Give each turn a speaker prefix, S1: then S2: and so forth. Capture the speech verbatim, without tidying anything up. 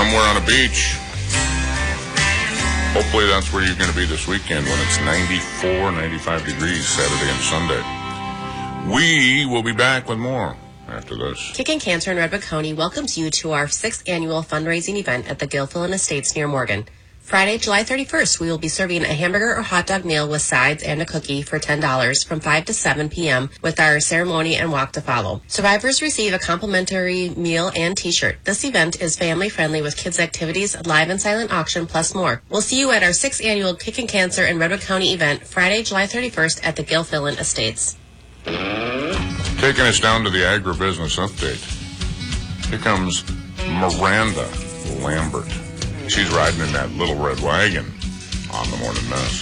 S1: somewhere on a beach. Hopefully that's where you're going to be this weekend when it's ninety-four, ninety-five degrees Saturday and Sunday. We will be back with more after this.
S2: Kicking Cancer in Redwood County welcomes you to our sixth annual fundraising event at the Gilfillan Estates near Morgan. Friday, July thirty-first, we will be serving a hamburger or hot dog meal with sides and a cookie for ten dollars from five to seven p.m. with our ceremony and walk to follow. Survivors receive a complimentary meal and t-shirt. This event is family-friendly with kids' activities, live and silent auction, plus more. We'll see you at our sixth annual Kicking Cancer in Redwood County event, Friday, July thirty-first at the Gilfillan Estates.
S1: Taking us down to the agribusiness update. Here comes Miranda Lambert. She's riding in that little red wagon on the Morning Mess.